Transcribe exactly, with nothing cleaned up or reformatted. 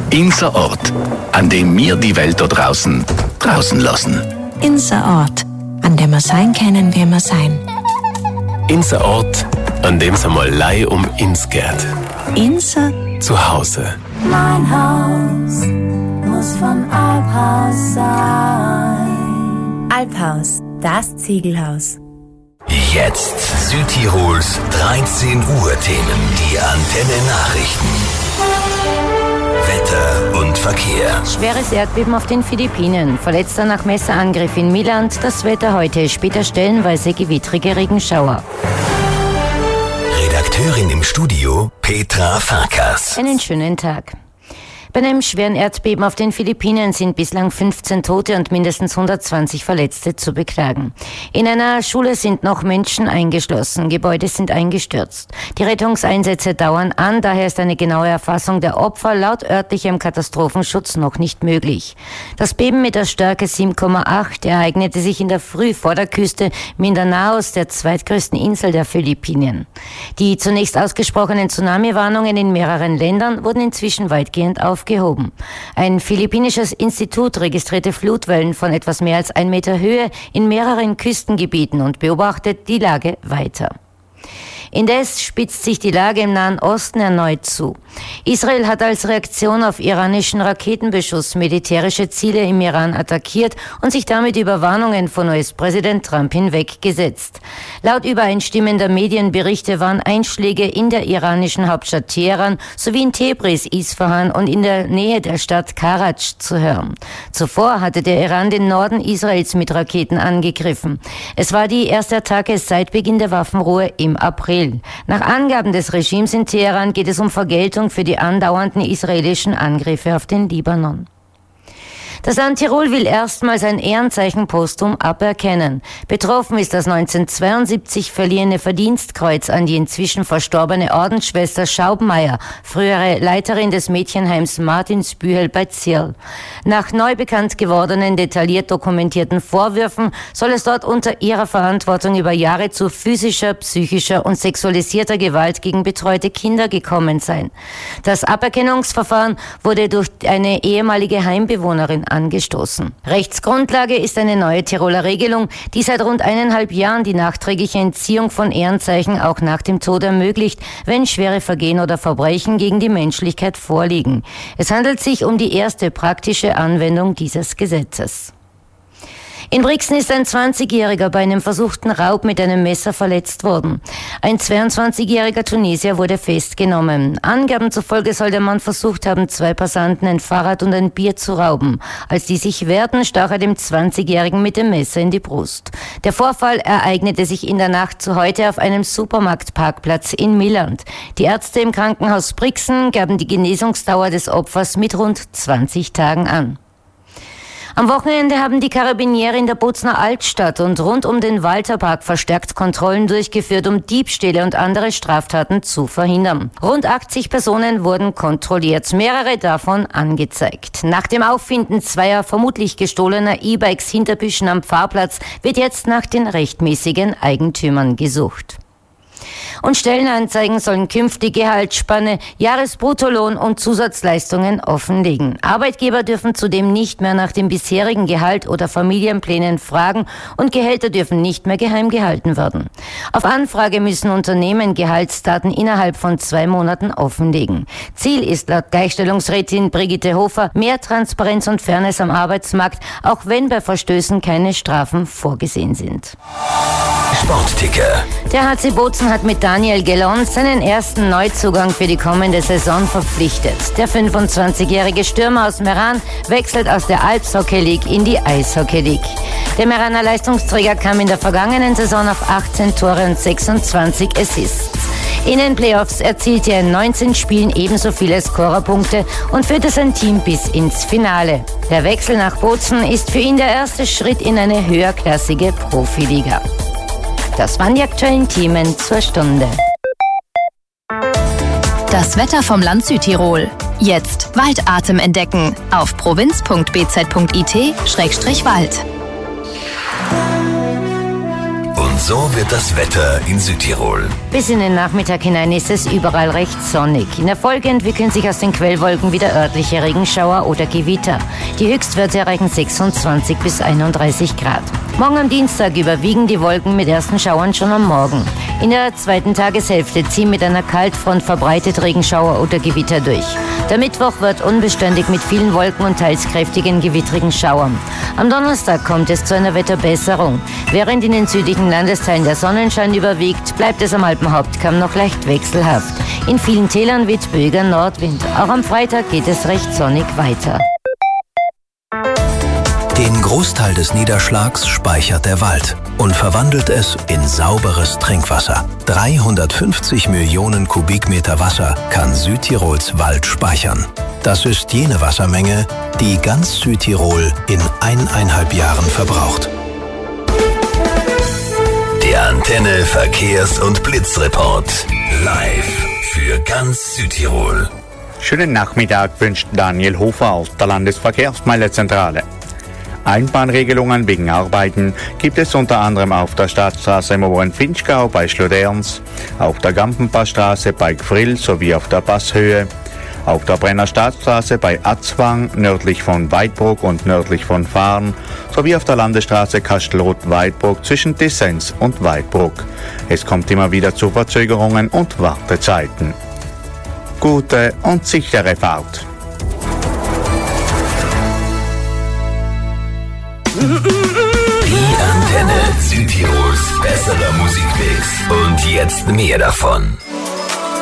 Inser Ort, an dem wir die Welt da draußen draußen lassen. Inser Ort, an dem wir sein können, wie wir sein. Inser Ort, an dem es einmal Lei um ins geht. Inser zu Hause. Mein Haus muss von Alphaus sein. Alphaus, das Ziegelhaus. Jetzt Südtirols dreizehn Uhr Themen, die Antenne Nachrichten. Wetter und Verkehr. Schweres Erdbeben auf den Philippinen. Verletzter nach Messerangriff in Miland. Das Wetter heute, später stellenweise gewittrige Regenschauer. Redakteurin im Studio Petra Farkas. Einen schönen Tag. Bei einem schweren Erdbeben auf den Philippinen sind bislang fünfzehn Tote und mindestens hundertzwanzig Verletzte zu beklagen. In einer Schule sind noch Menschen eingeschlossen, Gebäude sind eingestürzt. Die Rettungseinsätze dauern an, daher ist eine genaue Erfassung der Opfer laut örtlichem Katastrophenschutz noch nicht möglich. Das Beben mit der Stärke sieben Komma acht ereignete sich in der Früh vor der Küste Mindanaos, der zweitgrößten Insel der Philippinen. Die zunächst ausgesprochenen Tsunami-Warnungen in mehreren Ländern wurden inzwischen weitgehend aufgehoben. Aufgehoben. Ein philippinisches Institut registrierte Flutwellen von etwas mehr als ein Meter Höhe in mehreren Küstengebieten und beobachtet die Lage weiter. Indes spitzt sich die Lage im Nahen Osten erneut zu. Israel hat als Reaktion auf iranischen Raketenbeschuss militärische Ziele im Iran attackiert und sich damit über Warnungen von U S-Präsident Trump hinweggesetzt. Laut übereinstimmender Medienberichte waren Einschläge in der iranischen Hauptstadt Teheran sowie in Tebris, Isfahan und in der Nähe der Stadt Karaj zu hören. Zuvor hatte der Iran den Norden Israels mit Raketen angegriffen. Es war die erste Attacke seit Beginn der Waffenruhe im April. Nach Angaben des Regimes in Teheran geht es um Vergeltung für die andauernden israelischen Angriffe auf den Libanon. Das Land Tirol will erstmals ein Ehrenzeichen posthum aberkennen. Betroffen ist das neunzehnhundertzweiundsiebzig verliehene Verdienstkreuz an die inzwischen verstorbene Ordensschwester Schaubmeier, frühere Leiterin des Mädchenheims Martinsbühel bei Zirl. Nach neu bekannt gewordenen, detailliert dokumentierten Vorwürfen soll es dort unter ihrer Verantwortung über Jahre zu physischer, psychischer und sexualisierter Gewalt gegen betreute Kinder gekommen sein. Das Aberkennungsverfahren wurde durch eine ehemalige Heimbewohnerin angestoßen. Rechtsgrundlage ist eine neue Tiroler Regelung, die seit rund eineinhalb Jahren die nachträgliche Entziehung von Ehrenzeichen auch nach dem Tod ermöglicht, wenn schwere Vergehen oder Verbrechen gegen die Menschlichkeit vorliegen. Es handelt sich um die erste praktische Anwendung dieses Gesetzes. In Brixen ist ein zwanzigjähriger bei einem versuchten Raub mit einem Messer verletzt worden. Ein zweiundzwanzigjähriger Tunesier wurde festgenommen. Angaben zufolge soll der Mann versucht haben, zwei Passanten ein Fahrrad und ein Bier zu rauben. Als die sich wehrten, stach er dem zwanzigjährigen mit dem Messer in die Brust. Der Vorfall ereignete sich in der Nacht zu heute auf einem Supermarktparkplatz in Milland. Die Ärzte im Krankenhaus Brixen gaben die Genesungsdauer des Opfers mit rund zwanzig Tagen an. Am Wochenende haben die Karabiniere in der Bozner Altstadt und rund um den Walterpark verstärkt Kontrollen durchgeführt, um Diebstähle und andere Straftaten zu verhindern. Rund achtzig Personen wurden kontrolliert, mehrere davon angezeigt. Nach dem Auffinden zweier vermutlich gestohlener E-Bikes hinter Büschen am Pfarrplatz wird jetzt nach den rechtmäßigen Eigentümern gesucht. Und Stellenanzeigen sollen künftig Gehaltsspanne, Jahresbruttolohn und Zusatzleistungen offenlegen. Arbeitgeber dürfen zudem nicht mehr nach dem bisherigen Gehalt oder Familienplänen fragen und Gehälter dürfen nicht mehr geheim gehalten werden. Auf Anfrage müssen Unternehmen Gehaltsdaten innerhalb von zwei Monaten offenlegen. Ziel ist laut Gleichstellungsrätin Brigitte Hofer mehr Transparenz und Fairness am Arbeitsmarkt, auch wenn bei Verstößen keine Strafen vorgesehen sind. Sportticker. Der H C Bozen hat mit Daniel Gelon seinen ersten Neuzugang für die kommende Saison verpflichtet. Der fünfundzwanzigjährige Stürmer aus Meran wechselt aus der Alps Hockey League in die Eishockey League. Der Meraner Leistungsträger kam in der vergangenen Saison auf achtzehn Tore und sechsundzwanzig Assists. In den Playoffs erzielte er in neunzehn Spielen ebenso viele Scorerpunkte und führte sein Team bis ins Finale. Der Wechsel nach Bozen ist für ihn der erste Schritt in eine höherklassige Profiliga. Das waren die aktuellen Themen zur Stunde. Das Wetter vom Land Südtirol. Jetzt Waldatem entdecken auf provinz punkt b z punkt i t Schrägstrich Wald. Und so wird das Wetter in Südtirol. Bis in den Nachmittag hinein ist es überall recht sonnig. In der Folge entwickeln sich aus den Quellwolken wieder örtliche Regenschauer oder Gewitter. Die Höchstwerte erreichen sechsundzwanzig bis einunddreißig Grad. Morgen am Dienstag überwiegen die Wolken mit ersten Schauern schon am Morgen. In der zweiten Tageshälfte ziehen mit einer Kaltfront verbreitet Regenschauer oder Gewitter durch. Der Mittwoch wird unbeständig mit vielen Wolken und teils kräftigen gewittrigen Schauern. Am Donnerstag kommt es zu einer Wetterbesserung. Während in den südlichen Landesteilen der Sonnenschein überwiegt, bleibt es am Alpenhauptkamm noch leicht wechselhaft. In vielen Tälern weht böiger Nordwind. Auch am Freitag geht es recht sonnig weiter. Den Großteil des Niederschlags speichert der Wald und verwandelt es in sauberes Trinkwasser. dreihundertfünfzig Millionen Kubikmeter Wasser kann Südtirols Wald speichern. Das ist jene Wassermenge, die ganz Südtirol in eineinhalb Jahren verbraucht. Der Antenne Verkehrs- und Blitzreport. Live für ganz Südtirol. Schönen Nachmittag wünscht Daniel Hofer aus der Landesverkehrsmeilezentrale. Einbahnregelungen wegen Arbeiten gibt es unter anderem auf der Staatsstraße Mauern-Finchgau bei Schloderns, auf der Gampenpassstraße bei Gfrill sowie auf der Passhöhe, auf der Brenner Staatsstraße bei Atzwang nördlich von Weidbruck und nördlich von Fahrn sowie auf der Landesstraße Kastelruth-Weidbruck zwischen Dissens und Weidbruck. Es kommt immer wieder zu Verzögerungen und Wartezeiten. Gute und sichere Fahrt. Die Antenne Südtirols besserer Musikmix. Und jetzt mehr davon.